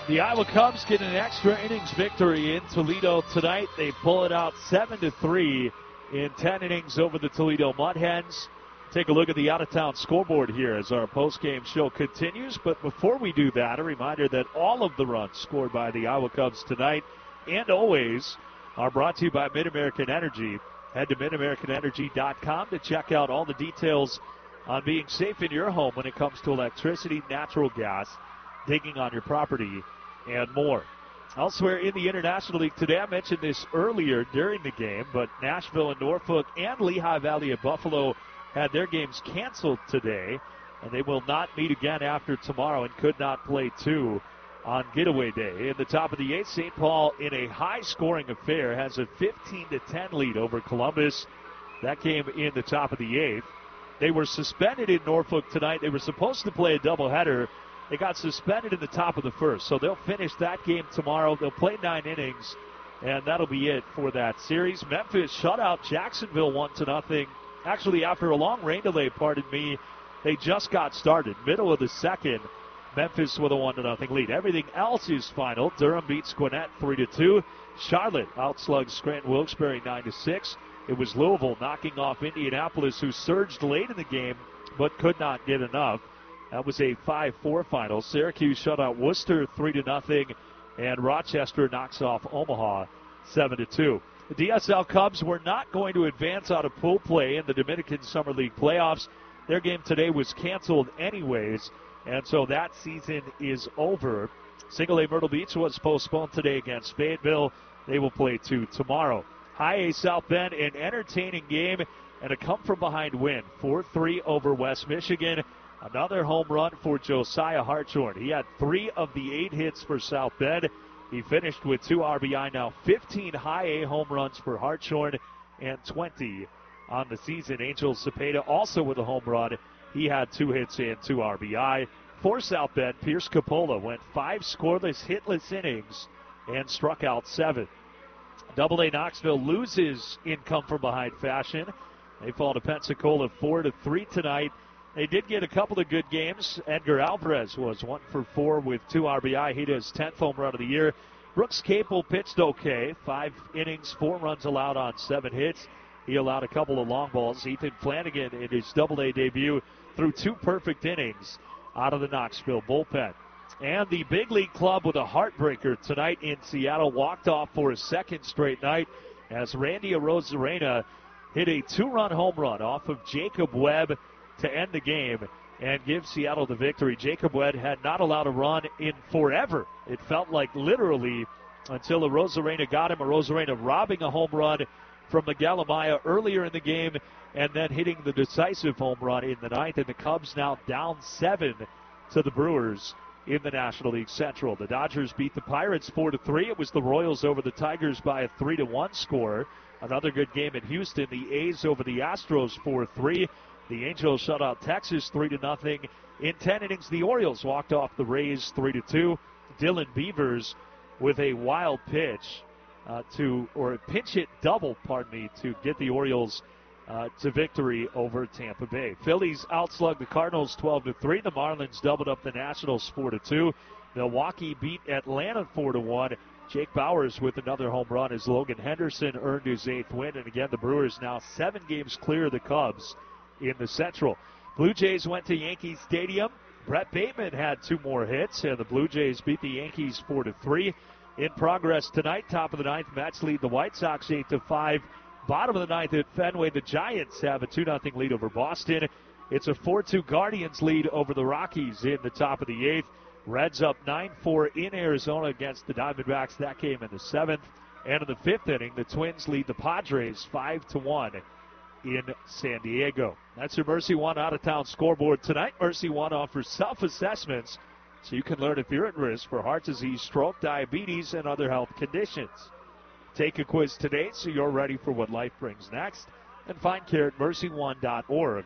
The Iowa Cubs get an extra innings victory in Toledo tonight. They pull it out 7-3 in 10 innings over the Toledo Mud Hens. Take a look at the out-of-town scoreboard here as our post-game show continues. But before we do that, a reminder that all of the runs scored by the Iowa Cubs tonight and always are brought to you by Mid-American Energy. Head to MidAmericanEnergy.com to check out all the details on being safe in your home when it comes to electricity, natural gas, digging on your property, and more. Elsewhere in the International League today, I mentioned this earlier during the game, but Nashville and Norfolk and Lehigh Valley and Buffalo had their games canceled today, and they will not meet again after tomorrow and could not play two on getaway day. In the top of the eighth, St. Paul, in a high-scoring affair, has a 15-10 lead over Columbus. That came in the top of the eighth. They were suspended in Norfolk tonight. They were supposed to play a doubleheader. They got suspended in the top of the first, so they'll finish that game tomorrow. They'll play 9 innings, and that'll be it for that series. Memphis shut out Jacksonville 1-0. Actually, after a long rain delay, they just got started. Middle of the second, Memphis with a 1-0 lead. Everything else is final. Durham beats Gwinnett 3-2. Charlotte outslugged Scranton Wilkes-Barre 9-6. It was Louisville knocking off Indianapolis, who surged late in the game but could not get enough. That was a 5-4 final. Syracuse shut out Worcester 3-0, and Rochester knocks off Omaha 7-2. The DSL Cubs were not going to advance out of pool play in the Dominican Summer League playoffs. Their game today was canceled anyways, and so that season is over. Single A Myrtle Beach was postponed today against Fayetteville. They will play two tomorrow. High A South Bend, an entertaining game and a come-from-behind win, 4-3 over West Michigan. Another home run for Josiah Hartshorn. He had 3 of the 8 hits for South Bend. He finished with 2 RBI. Now 15 high A home runs for Hartshorn and 20 on the season. Angel Cepeda also with a home run. He had 2 hits and 2 RBI. For South Bend, Pierce Capola went 5 scoreless, hitless innings and struck out 7. Double A Knoxville loses in come-from-behind fashion. They fall to Pensacola 4-3 tonight. They did get a couple of good games. Edgar Alvarez was 1 for 4 with 2 RBI. He did his 10th home run of the year. Brooks Capel pitched okay. 5 innings, 4 runs allowed on 7 hits. He allowed a couple of long balls. Ethan Flanagan in his Double-A debut threw 2 perfect innings out of the Knoxville bullpen. And the big league club with a heartbreaker tonight in Seattle walked off for a second straight night as Randy Arozarena hit a 2-run home run off of Jacob Webb to end the game and give Seattle the victory. Jacob Webb had not allowed a run in forever. It felt like literally until Arozarena got him. Arozarena robbing a home run from Miguel Amaya earlier in the game and then hitting the decisive home run in the ninth. And the Cubs now down 7 to the Brewers in the National League Central. The Dodgers beat the Pirates 4-3. It was the Royals over the Tigers by a 3-1 score. Another good game in Houston. The A's over the Astros 4-3. The Angels shut out Texas 3-0. In 10 innings, the Orioles walked off the Rays 3-2. Dylan Beavers with a wild pitch pinch hit double, to get the Orioles to victory over Tampa Bay. Phillies outslugged the Cardinals 12-3. The Marlins doubled up the Nationals 4-2. Milwaukee beat Atlanta 4-1. Jake Bauers with another home run as Logan Henderson earned his 8th win. And again, the Brewers now 7 games clear of the Cubs in the Central. Blue Jays went to Yankee Stadium. Brett Bateman had 2 more hits, and the Blue Jays beat the Yankees 4-3. In progress tonight, top of the ninth, Mets lead the White Sox 8-5. Bottom of the ninth at Fenway, the Giants have a 2-0 lead over Boston. It's a 4-2 Guardians lead over the Rockies in the top of the 8th. Reds up 9-4 in Arizona against the Diamondbacks. That came in the 7th. And in the 5th inning, the Twins lead the Padres 5-1 in San Diego. That's your Mercy One out-of-town scoreboard tonight. Mercy One offers self-assessments so you can learn if you're at risk for heart disease, stroke, diabetes, and other health conditions. Take a quiz today so you're ready for what life brings next, and find care at mercyone.org.